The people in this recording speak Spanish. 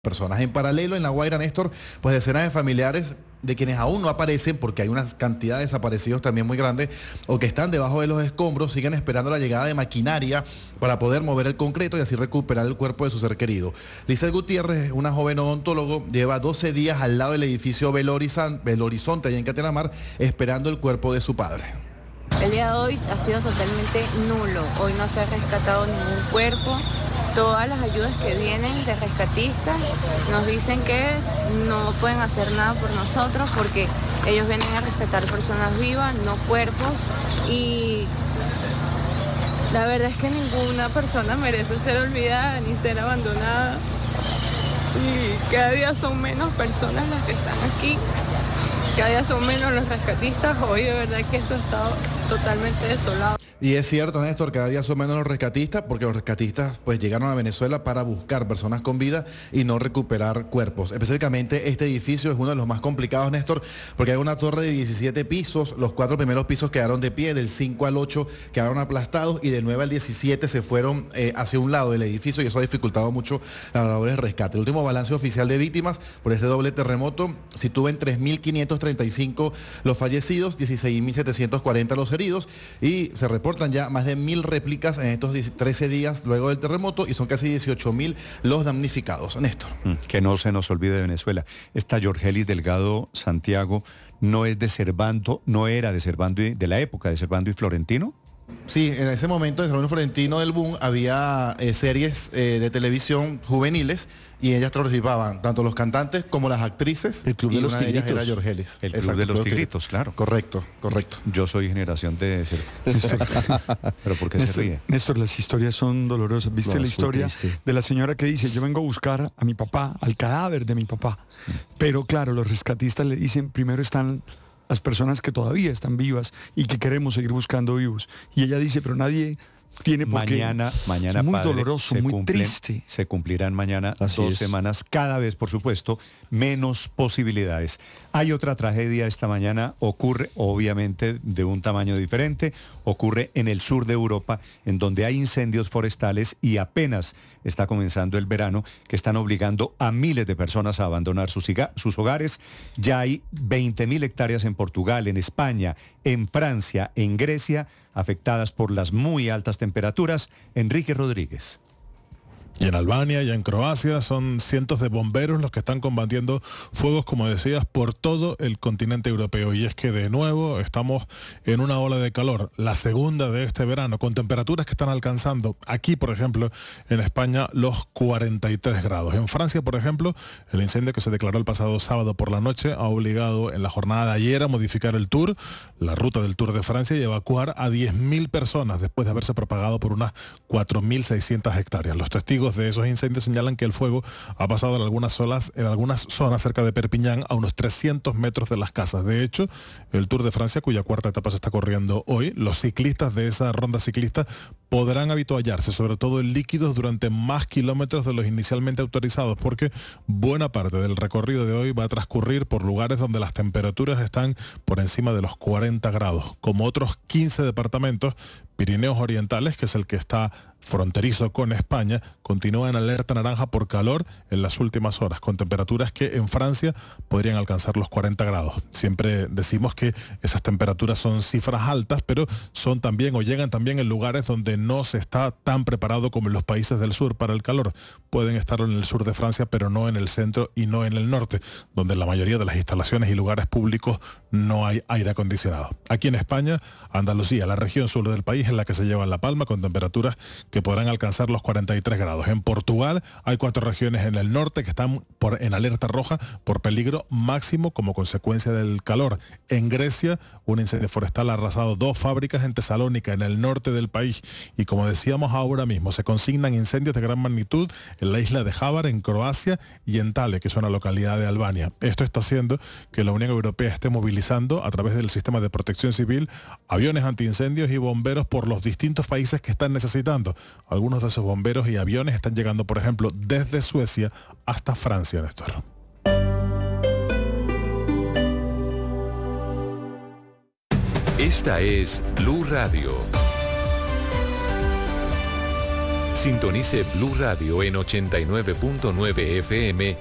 personas. En paralelo, en La Guaira, Néstor, pues decenas de familiares de quienes aún no aparecen, porque hay una cantidad de desaparecidos también muy grande, o que están debajo de los escombros, siguen esperando la llegada de maquinaria para poder mover el concreto y así recuperar el cuerpo de su ser querido. Lizeth Gutiérrez, una joven odontólogo, lleva 12 días al lado del edificio Belo Horizonte, allá en Catenamar, esperando el cuerpo de su padre. El día de hoy ha sido totalmente nulo. Hoy no se ha rescatado ningún cuerpo. Todas las ayudas que vienen de rescatistas nos dicen que no pueden hacer nada por nosotros porque ellos vienen a rescatar personas vivas, no cuerpos. Y la verdad es que ninguna persona merece ser olvidada ni ser abandonada. Y cada día son menos personas las que están aquí. Cada día son menos los rescatistas. Hoy de verdad que esto ha estado totalmente desolado. Y es cierto, Néstor, cada día son menos los rescatistas, porque los rescatistas pues llegaron a Venezuela para buscar personas con vida y no recuperar cuerpos. Específicamente este edificio es uno de los más complicados, Néstor, porque hay una torre de 17 pisos, los 4 primeros pisos quedaron de pie, del 5 al 8 quedaron aplastados y del 9 al 17 se fueron hacia un lado del edificio y eso ha dificultado mucho las labores de rescate. El último balance oficial de víctimas por este doble terremoto sitúa en 3.535 los fallecidos, 16.740 los heridos y se reportan ya más de 1.000 réplicas en estos 13 días luego del terremoto y son casi 18.000 los damnificados. Néstor. Que no se nos olvide de Venezuela. Esta Yorgelis Delgado Santiago no es de Servando, no era de Servando de la época de Servando y Florentino. Sí, en ese momento en Servando y Florentino del boom había series de televisión juveniles y ellas participaban, tanto los cantantes como las actrices. El Club de los Tigritos. Una de ellas era Yorgelis. El Club de los Tigritos, claro. Correcto. Yo soy generación de Servando. Pero ¿por qué se ríe? Néstor, las historias son dolorosas. ¿Viste la historia de la señora que dice, yo vengo a buscar a mi papá, al cadáver de mi papá? Pero claro, los rescatistas le dicen, primero están las personas que todavía están vivas y que queremos seguir buscando vivos. Y ella dice, pero nadie tiene por qué. Mañana es muy padre, doloroso, muy triste. Se cumplirán mañana Así 2 es. semanas, cada vez, por supuesto, menos posibilidades. Hay otra tragedia esta mañana, ocurre obviamente de un tamaño diferente, ocurre en el sur de Europa, en donde hay incendios forestales y apenas está comenzando el verano, que están obligando a miles de personas a abandonar sus hogares. Ya hay 20.000 hectáreas en Portugal, en España, en Francia, en Grecia, afectadas por las muy altas temperaturas. Enrique Rodríguez. Y en Albania y en Croacia son cientos de bomberos los que están combatiendo fuegos, como decías, por todo el continente europeo. Y es que de nuevo estamos en una ola de calor, la segunda de este verano, con temperaturas que están alcanzando aquí, por ejemplo, en España, los 43 grados. En Francia, por ejemplo, el incendio que se declaró el pasado sábado por la noche ha obligado en la jornada de ayer a modificar el tour, la ruta del Tour de Francia, y evacuar a 10.000 personas después de haberse propagado por unas 4.600 hectáreas. Los testigos de esos incendios señalan que el fuego ha pasado en algunas zonas cerca de Perpiñán a unos 300 metros de las casas. De hecho, el Tour de Francia, cuya cuarta etapa se está corriendo hoy, los ciclistas de esa ronda ciclista podrán habituallarse, sobre todo en líquidos, durante más kilómetros de los inicialmente autorizados, porque buena parte del recorrido de hoy va a transcurrir por lugares donde las temperaturas están por encima de los 40 grados, como otros 15 departamentos. Pirineos Orientales, que es el que está fronterizo con España, continúa en alerta naranja por calor en las últimas horas, con temperaturas que en Francia podrían alcanzar los 40 grados. Siempre decimos que esas temperaturas son cifras altas, pero son también o llegan también en lugares donde no se está tan preparado como en los países del sur para el calor. Pueden estar en el sur de Francia, pero no en el centro y no en el norte, donde en la mayoría de las instalaciones y lugares públicos no hay aire acondicionado. Aquí en España, Andalucía, la región sur del país, es la que se lleva la palma, con temperaturas que podrán alcanzar los 43 grados. En Portugal hay 4 regiones en el norte que están en alerta roja por peligro máximo como consecuencia del calor. En Grecia, un incendio forestal ha arrasado 2 fábricas en Tesalónica, en el norte del país. Y como decíamos ahora mismo, se consignan incendios de gran magnitud en la isla de Hvar, en Croacia, y en Tale, que es una localidad de Albania. Esto está haciendo que la Unión Europea esté movilizando a través del sistema de protección civil aviones antiincendios y bomberos por los distintos países que están necesitando. Algunos de esos bomberos y aviones están llegando, por ejemplo, desde Suecia hasta Francia, Néstor. Esta es Blue Radio. Sintonice Blue Radio en 89.9 FM